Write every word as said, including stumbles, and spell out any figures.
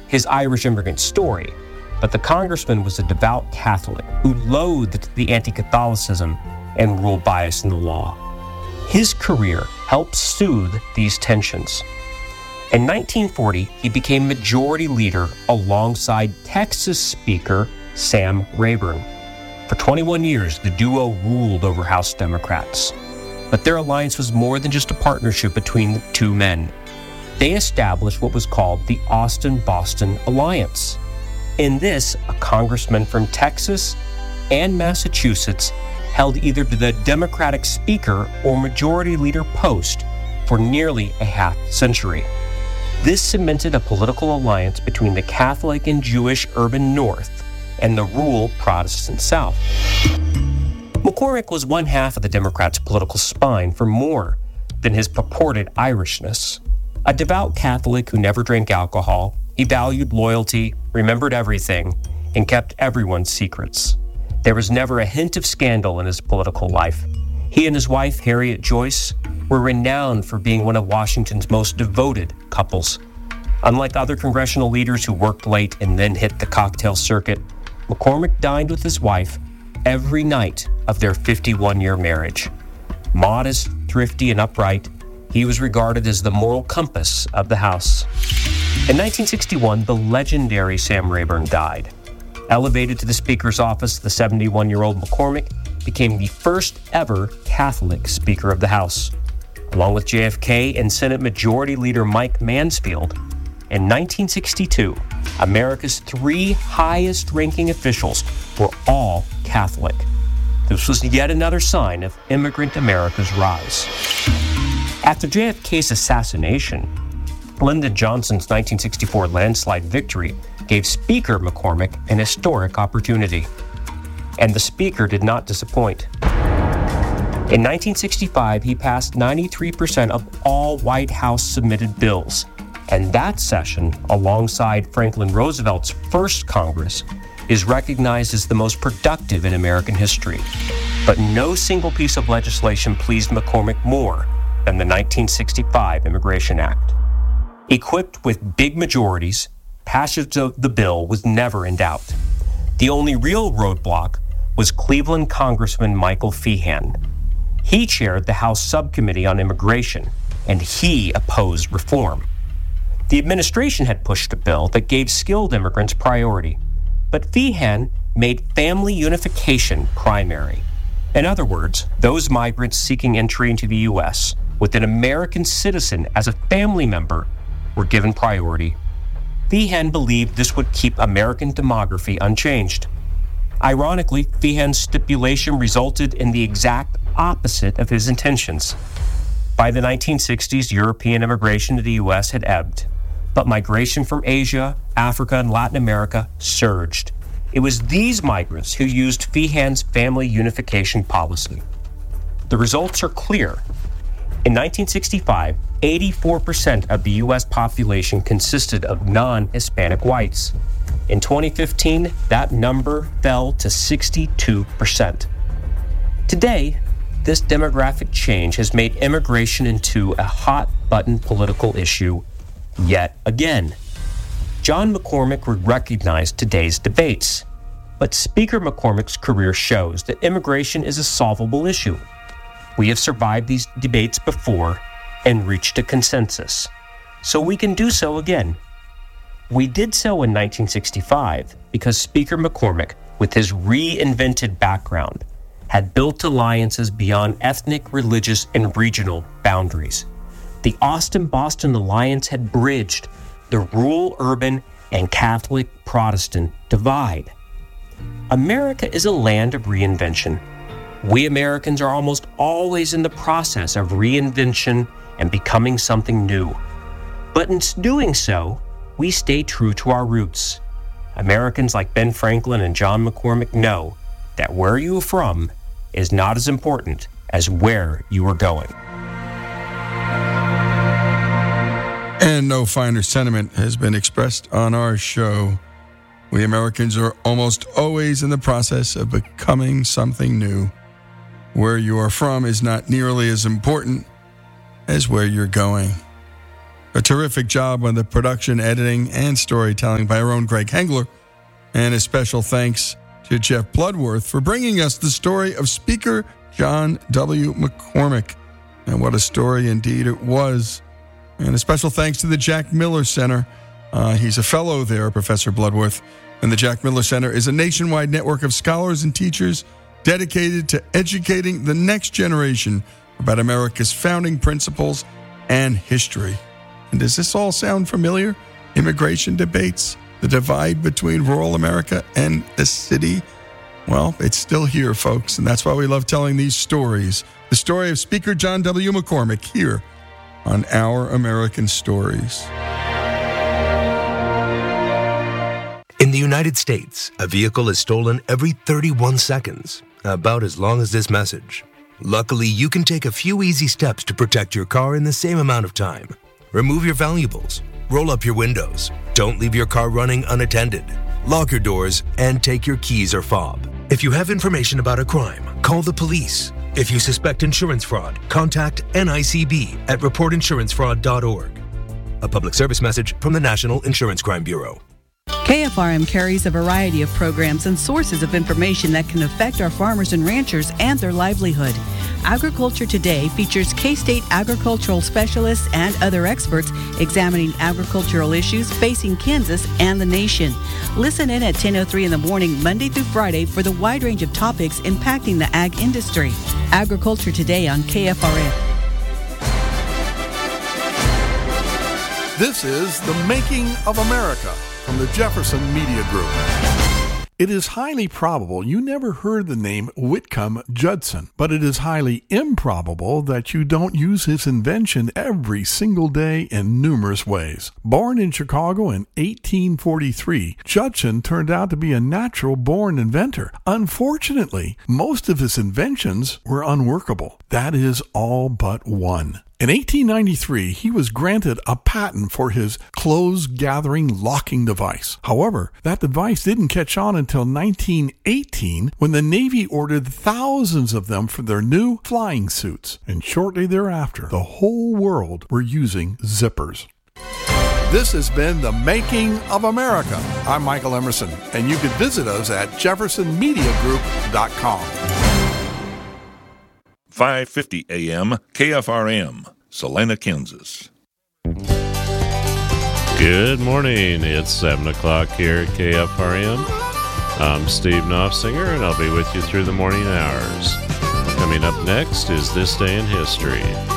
his Irish immigrant story, but the congressman was a devout Catholic who loathed the anti-Catholicism and rule bias in the law. His career helped soothe these tensions. In nineteen forty, he became majority leader alongside Texas Speaker Sam Rayburn. For twenty-one years, the duo ruled over House Democrats. But their alliance was more than just a partnership between the two men. They established what was called the Austin-Boston Alliance. In this, a congressman from Texas and Massachusetts held either the Democratic Speaker or Majority Leader post for nearly a half century. This cemented a political alliance between the Catholic and Jewish urban North and the rural Protestant South. McCormick was one half of the Democrats' political spine for more than his purported Irishness. A devout Catholic who never drank alcohol, he valued loyalty, remembered everything, and kept everyone's secrets. There was never a hint of scandal in his political life. He and his wife, Harriet Joyce, were renowned for being one of Washington's most devoted couples. Unlike other congressional leaders who worked late and then hit the cocktail circuit, McCormick dined with his wife every night of their fifty-one-year marriage. Modest, thrifty, and upright, he was regarded as the moral compass of the House. In nineteen sixty-one, the legendary Sam Rayburn died. Elevated to the Speaker's office, the seventy-one-year-old McCormick became the first ever Catholic Speaker of the House. Along with J F K and Senate Majority Leader Mike Mansfield, in nineteen sixty-two, America's three highest-ranking officials were all Catholic. This was yet another sign of immigrant America's rise. After J F K's assassination, Lyndon Johnson's nineteen sixty-four landslide victory gave Speaker McCormick an historic opportunity. And the Speaker did not disappoint. In nineteen sixty-five, he passed ninety-three percent of all White House submitted bills, and that session, alongside Franklin Roosevelt's first Congress, is recognized as the most productive in American history. But no single piece of legislation pleased McCormick more than the nineteen sixty-five Immigration Act. Equipped with big majorities, passage of the bill was never in doubt. The only real roadblock was Cleveland Congressman Michael Feehan. He chaired the House Subcommittee on Immigration, and he opposed reform. The administration had pushed a bill that gave skilled immigrants priority, but Feehan made family unification primary. In other words, those migrants seeking entry into the U S with an American citizen as a family member were given priority. Feehan believed this would keep American demography unchanged. Ironically, Feehan's stipulation resulted in the exact opposite of his intentions. By the nineteen sixties, European immigration to the U S had ebbed, but migration from Asia, Africa, and Latin America surged. It was these migrants who used Feehan's family unification policy. The results are clear. In nineteen sixty-five, eighty-four percent of the U S population consisted of non-Hispanic whites. In twenty fifteen, that number fell to sixty-two percent. Today, this demographic change has made immigration into a hot-button political issue yet again. John McCormick would recognize today's debates, but Speaker McCormick's career shows that immigration is a solvable issue. We have survived these debates before and reached a consensus, so we can do so again. We did so in nineteen sixty-five because Speaker McCormick, with his reinvented background, had built alliances beyond ethnic, religious, and regional boundaries. The Austin-Boston Alliance had bridged the rural-urban and Catholic-Protestant divide. America is a land of reinvention. We Americans are almost always in the process of reinvention and becoming something new. But in doing so, we stay true to our roots. Americans like Ben Franklin and John McCormick know that where you are from is not as important as where you are going. And no finer sentiment has been expressed on our show. We Americans are almost always in the process of becoming something new. Where you are from is not nearly as important as where you're going. A terrific job on the production, editing, and storytelling by our own Greg Hengler. And a special thanks to Jeff Bloodworth for bringing us the story of Speaker John W. McCormick. And what a story indeed it was. And a special thanks to the Jack Miller Center. Uh, he's a fellow there, Professor Bloodworth. And the Jack Miller Center is a nationwide network of scholars and teachers dedicated to educating the next generation about America's founding principles and history. And does this all sound familiar? Immigration debates, the divide between rural America and the city. Well, it's still here, folks, and that's why we love telling these stories. The story of Speaker John W. McCormick here on Our American Stories. In the United States, a vehicle is stolen every thirty-one seconds, about as long as this message. Luckily, you can take a few easy steps to protect your car in the same amount of time. Remove your valuables, roll up your windows, don't leave your car running unattended, lock your doors, and take your keys or fob. If you have information about a crime, call the police. If you suspect insurance fraud, contact N I C B at report insurance fraud dot org. A public service message from the National Insurance Crime Bureau. K F R M carries a variety of programs and sources of information that can affect our farmers and ranchers and their livelihood. Agriculture Today features K-State agricultural specialists and other experts examining agricultural issues facing Kansas and the nation. Listen in at ten oh three in the morning, Monday through Friday, for the wide range of topics impacting the ag industry. Agriculture Today on K F R M. This is The Making of America from the Jefferson Media Group. It is highly probable you never heard the name Whitcomb Judson, but it is highly improbable that you don't use his invention every single day in numerous ways. Born in Chicago in eighteen forty-three, Judson turned out to be a natural-born inventor. Unfortunately, most of his inventions were unworkable. That is all but one. In eighteen ninety-three, he was granted a patent for his close-gathering locking device. However, that device didn't catch on until nineteen eighteen, when the Navy ordered thousands of them for their new flying suits. And shortly thereafter, the whole world were using zippers. This has been The Making of America. I'm Michael Emerson, and you can visit us at jefferson media group dot com. five fifty A M K F R M, Salina, Kansas. Good morning. It's seven o'clock here at K F R M. I'm Steve Knopfsinger, and I'll be with you through the morning hours. Coming up next is This Day in History.